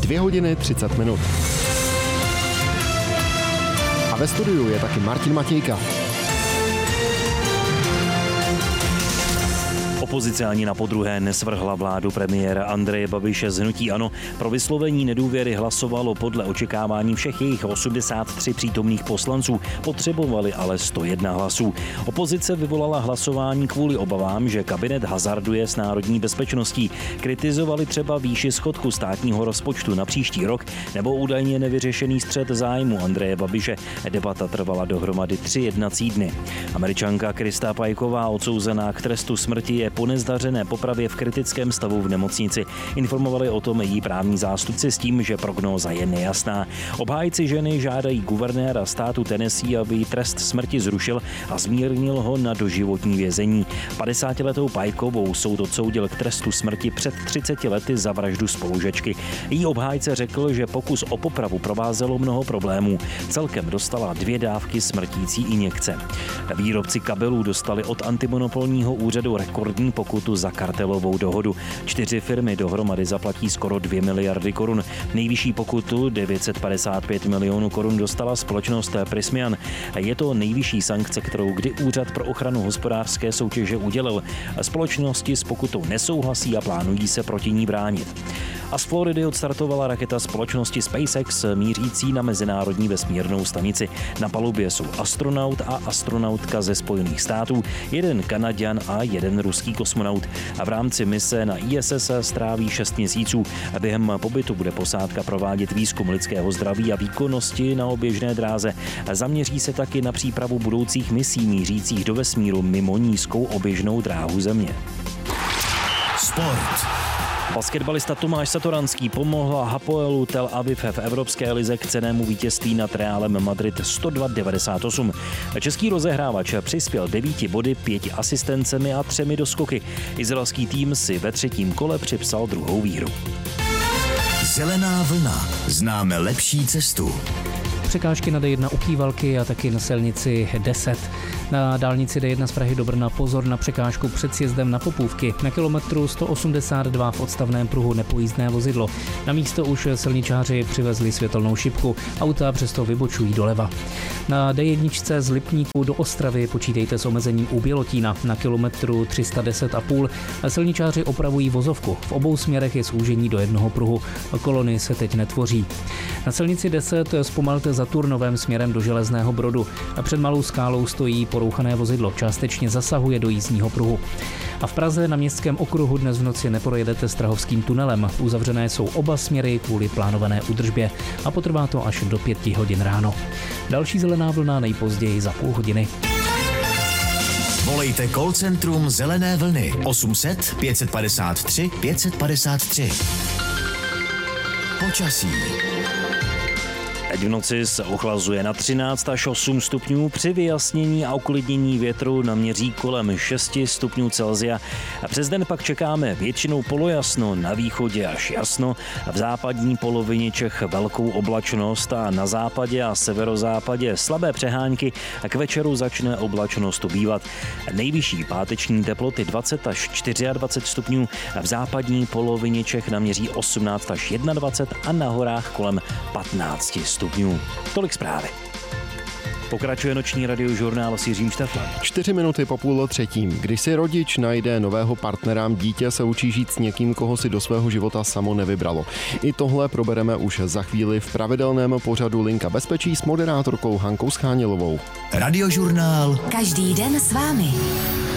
2 hodiny 30 minut. A ve studiu je taky Martin Matějka. Opozice ani na podruhé nesvrhla vládu premiéra Andreje Babiše z hnutí ANO. Pro vyslovení nedůvěry hlasovalo podle očekávání všech jejich 83 přítomných poslanců. Potřebovali ale 101 hlasů. Opozice vyvolala hlasování kvůli obavám, že kabinet hazarduje s národní bezpečností. Kritizovali třeba výši schodku státního rozpočtu na příští rok nebo údajně nevyřešený střet zájmu Andreje Babiše. Debata trvala dohromady 3 jednací dny. Američanka Krista Pajková, odsouzená k trestu smrti, je po nezdařené popravě v kritickém stavu v nemocnici. Informovali o tom její právní zástupci s tím, že prognóza je nejasná. Obhájci ženy žádají guvernéra státu Tennessee, aby trest smrti zrušil a zmírnil ho na doživotní vězení. 50letou Pajkovou soud odsoudil k trestu smrti před 30 lety za vraždu spolužečky. Její obhájce řekl, že pokus o popravu provázelo mnoho problémů. Celkem dostala 2 dávky smrtící injekce. Výrobci kabelů dostali od antimonopolního úřadu rekordní pokutu za kartelovou dohodu. 4 firmy dohromady zaplatí skoro 2 miliardy korun. Nejvyšší pokutu 955 milionů korun dostala společnost Prysmian. Je to nejvyšší sankce, kterou kdy Úřad pro ochranu hospodářské soutěže udělil. Společnosti s pokutou nesouhlasí a plánují se proti ní bránit. A z Floridy odstartovala raketa společnosti SpaceX mířící na mezinárodní vesmírnou stanici. Na palubě jsou astronaut a astronautka ze Spojených států, 1 Kanaďan a 1 ruský kosmonaut. A v rámci mise na ISS stráví 6 měsíců. Během pobytu bude posádka provádět výzkum lidského zdraví a výkonnosti na oběžné dráze. Zaměří se taky na přípravu budoucích misí mířících do vesmíru mimo nízkou oběžnou dráhu Země. Sport. Basketbalista Tomáš Satoranský pomohl Hapoelu Tel Aviv v Evropské lize k cennému vítězství nad Realem Madrid 102-98. Český rozehrávač přispěl 9 body, 5 asistencemi a 3 doskoky. Izraelský tým si ve 3. kole připsal 2. výhru. Zelená vlna. Známe lepší cestu. Překážky na D1 u Kývalky a taky na silnici 10. Na dálnici D1 z Prahy do Brna pozor na překážku před sjezdem na Popůvky. Na kilometru 182 v odstavném pruhu nepojízdné vozidlo. Na místo už silničáři přivezli světelnou šipku. Auta přesto vybočují doleva. Na D1 z Lipníku do Ostravy počítejte s omezením u Bělotína. Na kilometru 310,5 silničáři opravují vozovku. V obou směrech je zúžení do jednoho pruhu. Kolony se teď netvoří. Na silnici 10 zpomalte za Turnovem směrem do Železného Brodu. A před Malou Skálou stojí porouchané vozidlo, částečně zasahuje do jízdního pruhu. A v Praze na Městském okruhu dnes v noci neprojedete Strahovským tunelem. Uzavřené jsou oba směry kvůli plánované údržbě a potrvá to až do 5 hodin ráno. Další zelená vlna nejpozději za půl hodiny. Volejte call centrum Zelené vlny 800 553 553. Počasí. Teď v noci se ochlazuje na 13 až 8 stupňů, při vyjasnění a uklidnění větru naměří kolem 6 stupňů Celsia. A přes den pak čekáme většinou polojasno, na východě až jasno, v západní polovině Čech velkou oblačnost a na západě a severozápadě slabé přehánky a k večeru začne oblačnost ubývat. Nejvyšší páteční teploty 20 až 24 stupňů, v západní polovině Čech naměří 18 až 21 a na horách kolem 15 stupňů. Tolik zprávy. Pokračuje noční radiožurnál s Jiřím Šteflem. 4 minuty po 2:30. Když si rodič najde nového partnera, dítě se učí žít s někým, koho si do svého života samo nevybralo. I tohle probereme už za chvíli v pravidelném pořadu Linka bezpečí s moderátorkou Hankou Schánělovou. Radiožurnál. Každý den s vámi.